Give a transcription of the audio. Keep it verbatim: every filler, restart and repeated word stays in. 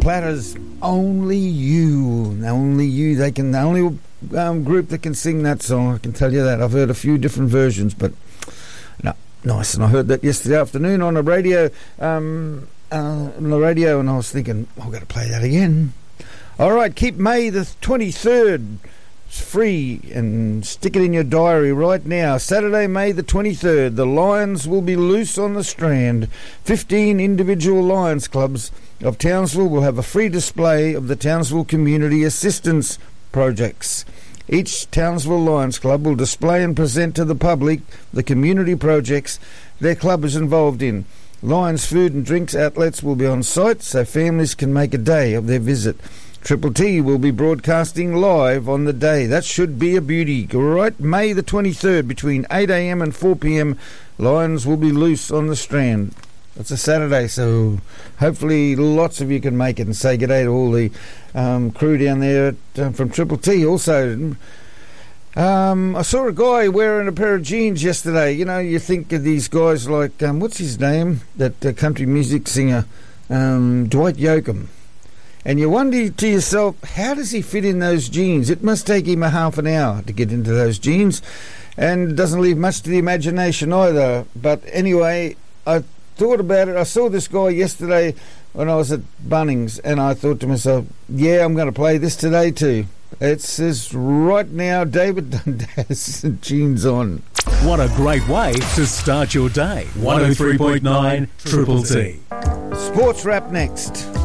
Platters, Only You. Only You. They can, the only um, group that can sing that song, I can tell you that. I've heard a few different versions, but no, nice. And I heard that yesterday afternoon on the radio, um, uh, on the radio, and I was thinking, I've got to play that again. All right, keep May the twenty-third free and stick it in your diary right now. Saturday, May the twenty-third, the Lions will be loose on the Strand. fifteen individual Lions clubs of Townsville will have a free display of the Townsville Community Assistance Projects. Each Townsville Lions Club will display and present to the public the community projects their club is involved in. Lions food and drinks outlets will be on site so families can make a day of their visit. Triple T will be broadcasting live on the day. That should be a beauty. All right, May the twenty-third, between eight a.m. and four p.m, Lions will be loose on the Strand. It's a Saturday, so hopefully lots of you can make it and say good day to all the um, crew down there at, um, from Triple T. Also, um, I saw a guy wearing a pair of jeans yesterday. You know, you think of these guys like, um, what's his name? That uh, country music singer, um, Dwight Yoakam. And you wonder to yourself, how does he fit in those jeans? It must take him a half an hour to get into those jeans, and it doesn't leave much to the imagination either. But anyway, I thought about it. I saw this guy yesterday when I was at Bunnings, and I thought to myself, yeah, I'm going to play this today too. It says right now, David Dundas, jeans on. What a great way to start your day. one oh three point nine Triple T. Sports Wrap next.